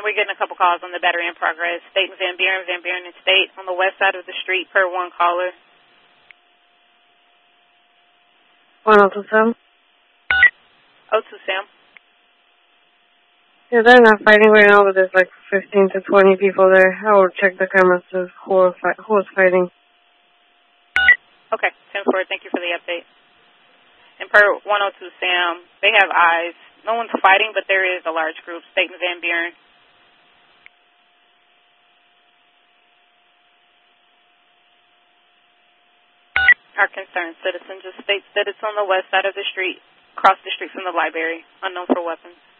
and we're getting a couple calls on the battery in progress. State and Van Buren and State on the west side of the street per one caller. 102 Sam? 02 Sam. Yeah, they're not fighting right now, but there's like 15 to 20 people there. I will check the cameras to who is fighting. Okay, 10-4, thank you for the update. And per 102 Sam, they have eyes. No one's fighting, but there is a large group, State and Van Buren. Our concerned citizen just states that it's on the west side of the street, across the street from the library, unknown for weapons.